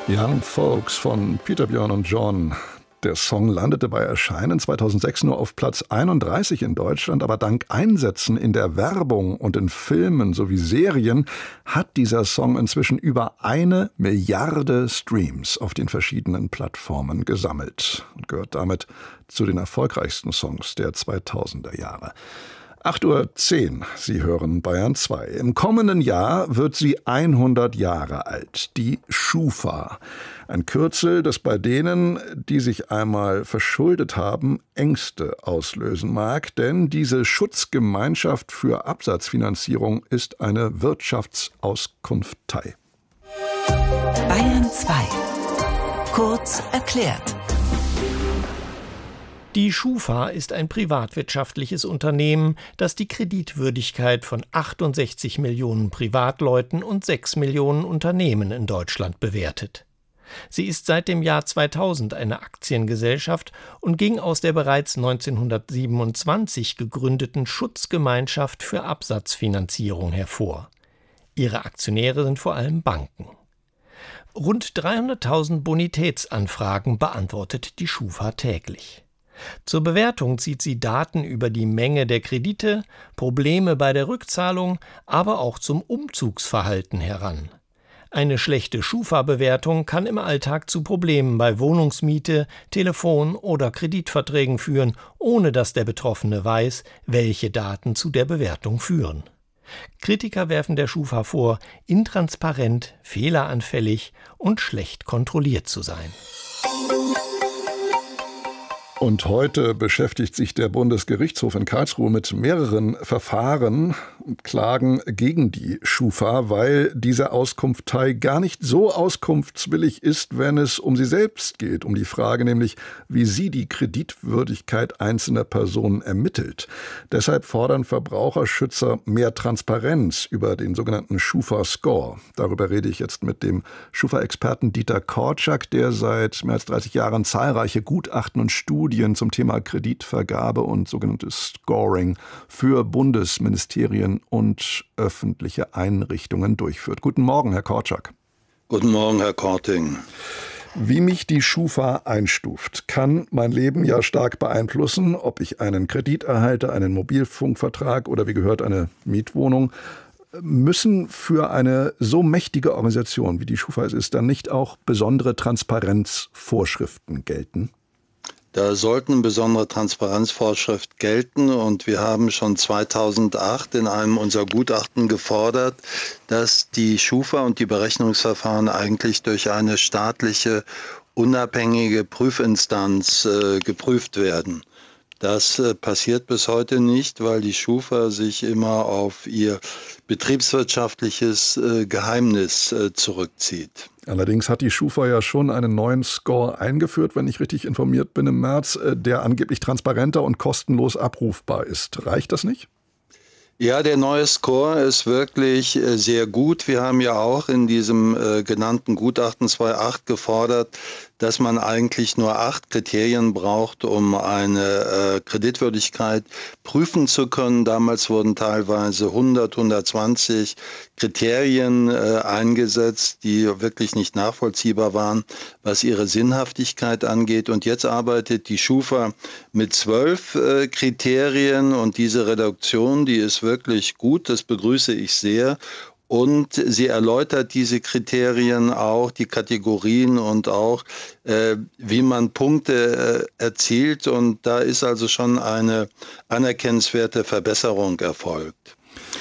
Young Folks von Peter, Björn und John. Der Song landete bei Erscheinen 2006 nur auf Platz 31 in Deutschland, aber dank Einsätzen in der Werbung und in Filmen sowie Serien hat dieser Song inzwischen über 1 Milliarde Streams auf den verschiedenen Plattformen gesammelt und gehört damit zu den erfolgreichsten Songs der 2000er Jahre. 8:10 Uhr, Sie hören Bayern 2. Im kommenden Jahr wird sie 100 Jahre alt, die Schufa. Ein Kürzel, das bei denen, die sich einmal verschuldet haben, Ängste auslösen mag. Denn diese Schutzgemeinschaft für Absatzfinanzierung ist eine Wirtschaftsauskunftei. Bayern 2. Kurz erklärt. Die Schufa ist ein privatwirtschaftliches Unternehmen, das die Kreditwürdigkeit von 68 Millionen Privatleuten und 6 Millionen Unternehmen in Deutschland bewertet. Sie ist seit dem Jahr 2000 eine Aktiengesellschaft und ging aus der bereits 1927 gegründeten Schutzgemeinschaft für Absatzfinanzierung hervor. Ihre Aktionäre sind vor allem Banken. Rund 300.000 Bonitätsanfragen beantwortet die Schufa täglich. Zur Bewertung zieht sie Daten über die Menge der Kredite, Probleme bei der Rückzahlung, aber auch zum Umzugsverhalten heran. Eine schlechte Schufa-Bewertung kann im Alltag zu Problemen bei Wohnungsmiete, Telefon- oder Kreditverträgen führen, ohne dass der Betroffene weiß, welche Daten zu der Bewertung führen. Kritiker werfen der Schufa vor, intransparent, fehleranfällig und schlecht kontrolliert zu sein. Und heute beschäftigt sich der Bundesgerichtshof in Karlsruhe mit mehreren Verfahren und Klagen gegen die Schufa, weil diese Auskunftei gar nicht so auskunftswillig ist, wenn es um sie selbst geht, um die Frage nämlich, wie sie die Kreditwürdigkeit einzelner Personen ermittelt. Deshalb fordern Verbraucherschützer mehr Transparenz über den sogenannten Schufa-Score. Darüber rede ich jetzt mit dem Schufa-Experten Dieter Korczak, der seit mehr als 30 Jahren zahlreiche Gutachten und Studien zum Thema Kreditvergabe und sogenanntes Scoring für Bundesministerien und öffentliche Einrichtungen durchführt. Guten Morgen, Herr Korczak. Guten Morgen, Herr Korting. Wie mich die Schufa einstuft, kann mein Leben ja stark beeinflussen, ob ich einen Kredit erhalte, einen Mobilfunkvertrag oder wie gehört eine Mietwohnung. Müssen für eine so mächtige Organisation, wie die Schufa es ist, dann nicht auch besondere Transparenzvorschriften gelten? Da sollten besondere Transparenzvorschriften gelten und wir haben schon 2008 in einem unserer Gutachten gefordert, dass die Schufa und die Berechnungsverfahren eigentlich durch eine staatliche, unabhängige Prüfinstanz geprüft werden. Das passiert bis heute nicht, weil die Schufa sich immer auf ihr betriebswirtschaftliches Geheimnis zurückzieht. Allerdings hat die Schufa ja schon einen neuen Score eingeführt, wenn ich richtig informiert bin, im März, der angeblich transparenter und kostenlos abrufbar ist. Reicht das nicht? Ja, der neue Score ist wirklich sehr gut. Wir haben ja auch in diesem genannten Gutachten 2.8 gefordert, dass man eigentlich nur 8 Kriterien braucht, um eine Kreditwürdigkeit prüfen zu können. Damals wurden teilweise 120 Kriterien eingesetzt, die wirklich nicht nachvollziehbar waren, was ihre Sinnhaftigkeit angeht. Und jetzt arbeitet die Schufa mit 12 Kriterien und diese Reduktion, die ist wirklich gut, das begrüße ich sehr. Und sie erläutert diese Kriterien auch, die Kategorien und auch, wie man Punkte erzielt. Und da ist also schon eine anerkennenswerte Verbesserung erfolgt.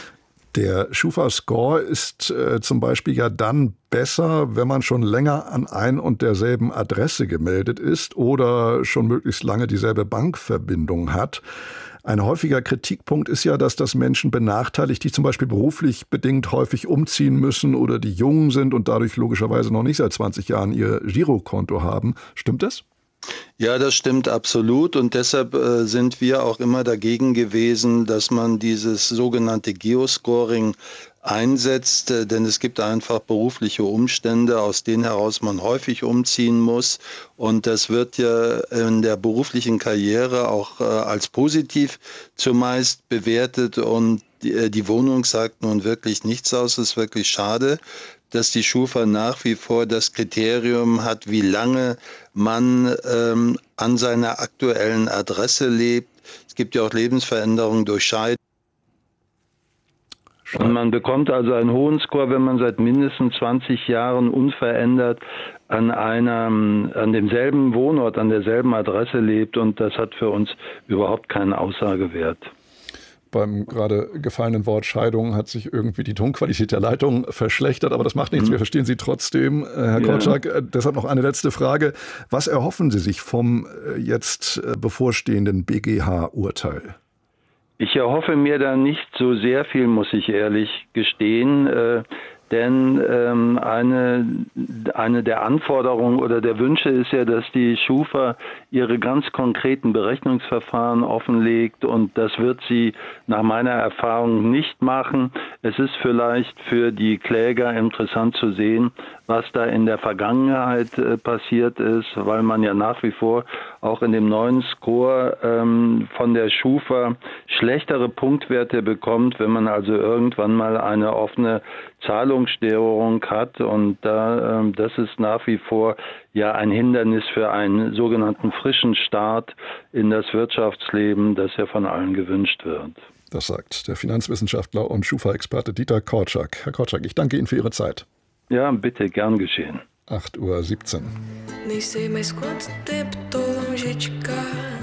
Der Schufa-Score ist zum Beispiel ja dann besser, wenn man schon länger an ein und derselben Adresse gemeldet ist oder schon möglichst lange dieselbe Bankverbindung hat. Ein häufiger Kritikpunkt ist ja, dass das Menschen benachteiligt, die zum Beispiel beruflich bedingt häufig umziehen müssen oder die jung sind und dadurch logischerweise noch nicht seit 20 Jahren ihr Girokonto haben. Stimmt das? Ja, das stimmt absolut und deshalb sind wir auch immer dagegen gewesen, dass man dieses sogenannte Geoscoring einsetzt, denn es gibt einfach berufliche Umstände, aus denen heraus man häufig umziehen muss und das wird ja in der beruflichen Karriere auch als positiv zumeist bewertet und Die Wohnung sagt nun wirklich nichts aus. Es ist wirklich schade, dass die Schufa nach wie vor das Kriterium hat, wie lange man an seiner aktuellen Adresse lebt. Es gibt ja auch Lebensveränderungen durch Scheidung. Und man bekommt also einen hohen Score, wenn man seit mindestens 20 Jahren unverändert an demselben Wohnort, an derselben Adresse lebt. Und das hat für uns überhaupt keinen Aussagewert. Beim gerade gefallenen Wort Scheidung hat sich irgendwie die Tonqualität der Leitung verschlechtert, aber das macht nichts, wir verstehen Sie trotzdem. Herr Korczak, deshalb noch eine letzte Frage. Was erhoffen Sie sich vom jetzt bevorstehenden BGH-Urteil? Ich erhoffe mir da nicht so sehr viel, muss ich ehrlich gestehen, denn eine der Anforderungen oder der Wünsche ist ja, dass die Schufa ihre ganz konkreten Berechnungsverfahren offenlegt, und das wird sie nach meiner Erfahrung nicht machen. Es ist vielleicht für die Kläger interessant zu sehen, was da in der Vergangenheit passiert ist, weil man ja nach wie vor auch in dem neuen Score von der Schufa schlechtere Punktwerte bekommt, wenn man also irgendwann mal eine offene Zahlungsstörung hat, und das ist nach wie vor ja ein Hindernis für einen sogenannten frischen Start in das Wirtschaftsleben, das ja von allen gewünscht wird. Das sagt der Finanzwissenschaftler und Schufa-Experte Dieter Korczak. Herr Korczak, ich danke Ihnen für Ihre Zeit. Ja, bitte, gern geschehen. 8:17 Uhr. Nem sei mais quanto tempo tô longe de casa.